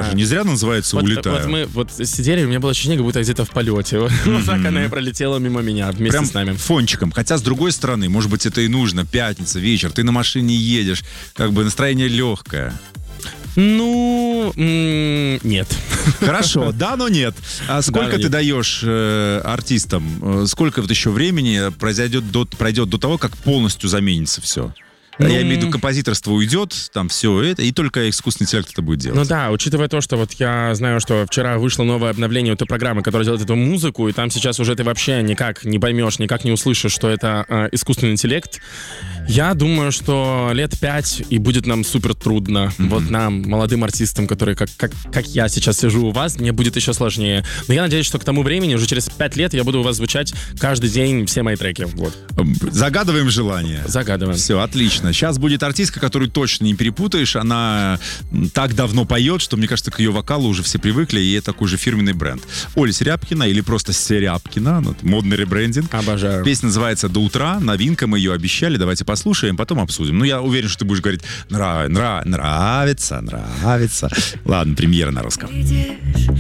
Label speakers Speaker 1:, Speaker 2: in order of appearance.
Speaker 1: же не зря называется «Улетаю».
Speaker 2: Вот мы сидели, у меня было ощущение, как будто я где-то в полете. Вот так она и пролетела мимо меня вместе
Speaker 1: Прям
Speaker 2: с нами.
Speaker 1: фончиком. Хотя, с другой стороны, может быть, это и нужно. Пятница, вечер, ты на машине едешь, как бы настроение легкое.
Speaker 2: Ну, нет.
Speaker 1: Хорошо, да, но нет. А сколько ты даешь артистам? Сколько вот еще времени пройдет до того, как полностью заменится все? Я имею в виду, композиторство уйдет, там все это, и только искусственный интеллект это будет делать.
Speaker 2: Ну да, учитывая то, что вот я знаю, что вчера вышло новое обновление той программы, которая делает эту музыку, и там сейчас уже ты вообще никак не поймешь, никак не услышишь, что это искусственный интеллект. Я думаю, что лет 5, и будет нам супер трудно. Вот нам, молодым артистам, которые, как я сейчас сижу у вас, мне будет еще сложнее. Но я надеюсь, что к тому времени, уже через 5 лет, я буду у вас звучать каждый день все мои треки. Вот.
Speaker 1: Загадываем желание.
Speaker 2: Загадываем.
Speaker 1: Все, отлично. Сейчас будет артистка, которую точно не перепутаешь. Она так давно поет, что, мне кажется, к ее вокалу уже все привыкли, и это такой же фирменный бренд. Оля Серябкина или просто Серябкина. Модный ребрендинг.
Speaker 2: Обожаю.
Speaker 1: Песня называется «До утра». Новинка, мы ее обещали. Давайте послушаем, потом обсудим. Ну, я уверен, что ты будешь говорить нравится. Ладно, премьера на русском.
Speaker 3: Видишь,